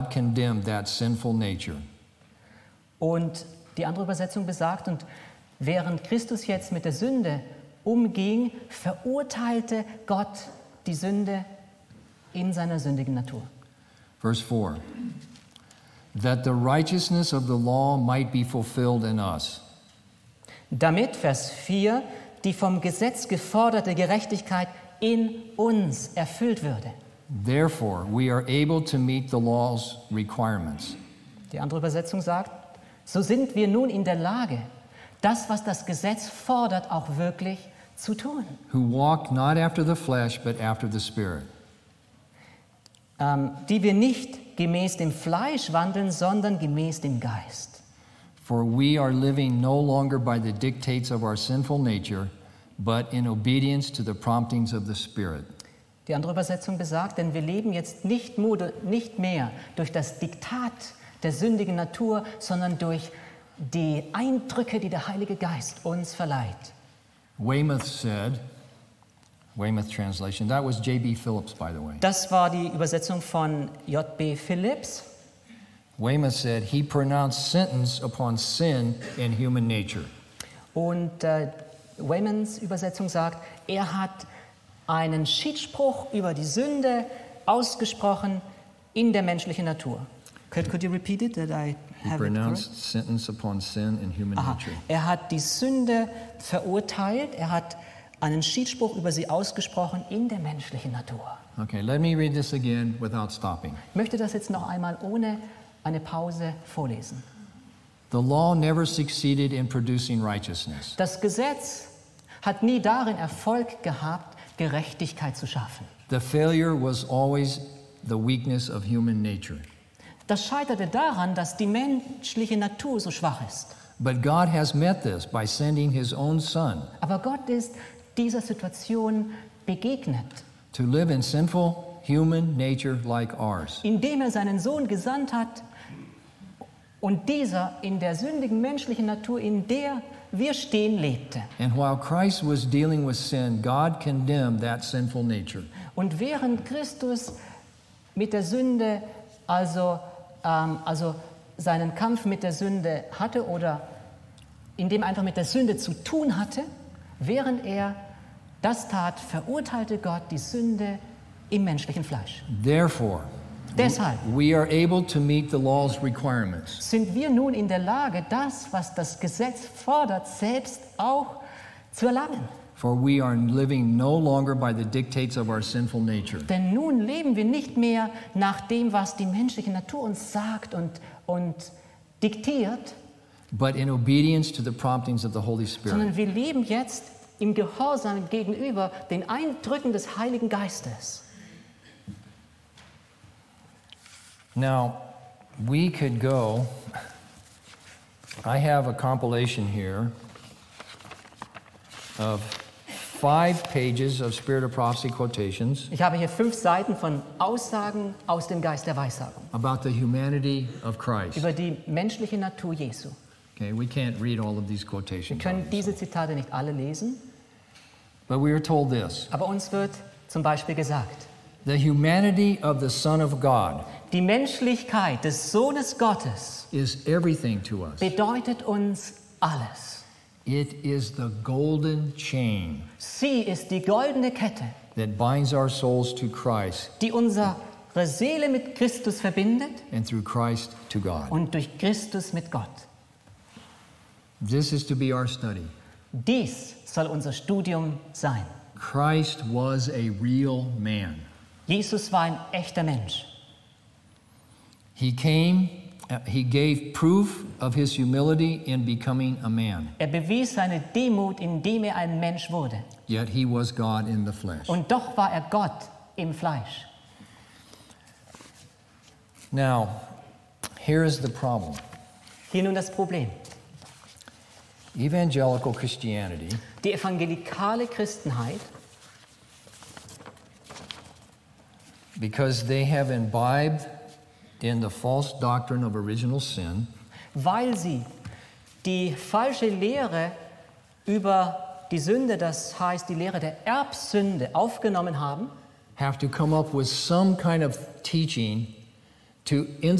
God condemned that sinful nature. Und die andere Übersetzung besagt, und während Christus jetzt mit der Sünde umging, verurteilte Gott die Sünde in seiner sündigen Natur. Verse 4. That the righteousness of the law might be fulfilled in us. Damit, Vers 4, die vom Gesetz geforderte Gerechtigkeit in uns erfüllt würde. Therefore, we are able to meet the law's requirements. Die andere Übersetzung sagt, so sind wir nun in der Lage, das, was das Gesetz fordert, auch wirklich zu tun. Who walk not after the flesh, but after the Spirit. Die wir nicht gemäß dem Fleisch wandeln, sondern gemäß dem Geist. For we are living no longer by the dictates of our sinful nature, but in obedience to the promptings of the Spirit. Die andere Übersetzung besagt, denn wir leben jetzt nicht mehr durch das Diktat der sündigen Natur, sondern durch die Eindrücke, die der Heilige Geist uns verleiht. Weymouth translation, that was J.B. Phillips, by the way. Das war die Übersetzung von J.B. Phillips. Weymouth said, he pronounced sentence upon sin in human nature. Und Waymonds Übersetzung sagt, er hat einen Schiedsspruch über die Sünde ausgesprochen in der menschlichen Natur. Could you repeat it? That I He have it pronounced correct? sentence upon sin in human Aha. nature. Er hat die Sünde verurteilt, er hat einen Schiedsspruch über sie ausgesprochen in der menschlichen Natur. Okay, let me read this again without stopping. Ich möchte das jetzt noch einmal ohne eine Pause vorlesen. The law never succeeded in producing righteousness. Das Gesetz hat nie darin Erfolg gehabt, Gerechtigkeit zu schaffen. The failure was always the weakness of human nature. Das scheiterte daran, dass die menschliche Natur so schwach ist. But God has met this by sending his own son Aber Gott ist dieser Situation begegnet, to live in sinful human nature like ours. indem er seinen Sohn gesandt hat und dieser in der sündigen menschlichen Natur, in der wir stehen, lebte. And while Christ was dealing with sin, God condemned that sinful nature. Und während Christus mit der Sünde, also seinen Kampf mit der Sünde hatte oder in dem einfach mit der Sünde zu tun hatte, während er das tat, verurteilte Gott die Sünde im menschlichen Fleisch. Therefore, Deshalb we are able to meet the law's requirements. sind wir nun in der Lage, das, was das Gesetz fordert, selbst auch zu erlangen. For we are living no longer by the dictates of our sinful nature. Denn nun leben wir nicht mehr nach dem, was die menschliche Natur uns sagt und diktiert, But in obedience to the promptings of the Holy Spirit. sondern wir leben jetzt im Gehorsam gegenüber den Eindrücken des Heiligen Geistes. Now, we could go, I have a compilation here of 5 pages of Spirit of Prophecy quotations Ich habe hier 5 Seiten von Aussagen aus dem Geist der Weissagung about the humanity of Christ. über die menschliche Natur Jesu. Okay, we can't read all of these Wir quotations, können diese Zitate nicht alle lesen, but we are told this. aber uns wird zum Beispiel gesagt, The humanity of the Son of God die Menschlichkeit des Sohnes Gottes is everything to us. bedeutet uns alles. It is the golden chain Sie ist die goldene Kette, that binds our souls to Christ die unsere Seele mit Christus verbindet and through Christ to God. und durch Christus mit Gott. This is to be our study. Dies soll unser Studium sein. Christ was a real man. Jesus war ein echter Mensch. He gave proof of his humility in becoming a man. Er bewies seine Demut, indem er ein Mensch wurde. Yet he was God in the flesh. Und doch war er Gott im Fleisch. Now, here's the problem. Hier nun das Problem. Evangelical Christianity Die evangelikale Christenheit, because they have imbibed in the false doctrine of original sin, weil sie die falsche Lehre über die Sünde, das heißt die Lehre der Erbsünde, aufgenommen haben, have to come up with some kind of teaching to